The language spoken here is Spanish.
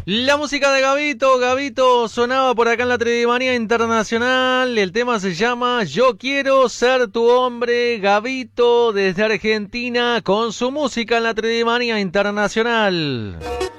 La música de Gabito, Gabito sonaba por acá en la Tridimanía Internacional, el tema se llama Yo quiero ser tu hombre, Gabito desde Argentina con su música en la Tridimanía Internacional.